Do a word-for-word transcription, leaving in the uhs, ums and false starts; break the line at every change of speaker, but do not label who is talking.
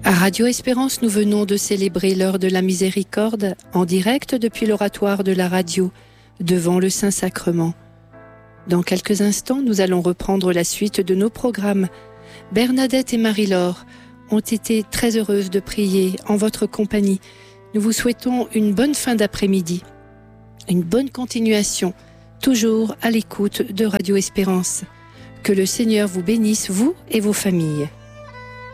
À Radio Espérance, nous venons de célébrer l'heure de la miséricorde en direct depuis l'oratoire de la radio, devant le Saint-Sacrement. Dans quelques instants, nous allons reprendre la suite de nos programmes. Bernadette et Marie-Laure ont été très heureuses de prier en votre compagnie. Nous vous souhaitons une bonne fin d'après-midi, une bonne continuation, toujours à l'écoute de Radio Espérance. Que le Seigneur vous bénisse, vous et vos familles.